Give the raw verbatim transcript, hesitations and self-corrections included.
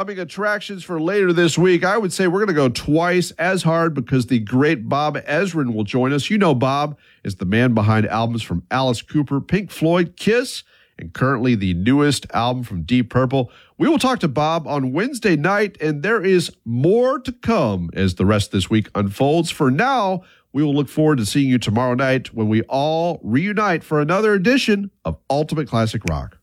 Coming attractions for later this week, I would say we're going to go twice as hard because the great Bob Ezrin will join us. You know Bob is the man behind albums from Alice Cooper, Pink Floyd, Kiss, and currently the newest album from Deep Purple. We will talk to Bob on Wednesday night, and there is more to come as the rest of this week unfolds. For now, we will look forward to seeing you tomorrow night when we all reunite for another edition of Ultimate Classic Rock.